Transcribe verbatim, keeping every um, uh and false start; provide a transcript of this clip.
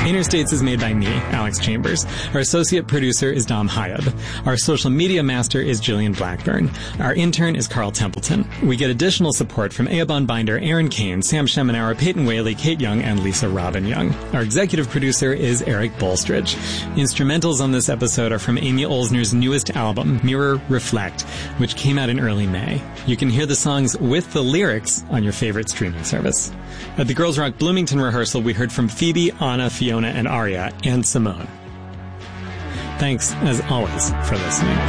Interstates is made by me, Alex Chambers. Our associate producer is Dom Hyab. Our social media master is Jillian Blackburn. Our intern is Carl Templeton. We get additional support from Eobon Binder, Aaron Kane, Sam Schemenauer, Peyton Whaley, Kate Young, and Lisa Robin Young. Our executive producer is Eric Bolstridge. Instrumentals on this episode are from Amy Olsner's newest album, Mirror Reflect, which came out in early May. You can hear the songs with the lyrics on your favorite streaming service. At the Girls Rock Bloomington rehearsal, we heard from Phoebe, Anna, Fiona, and Aria, and Simone. Thanks, as always, for listening.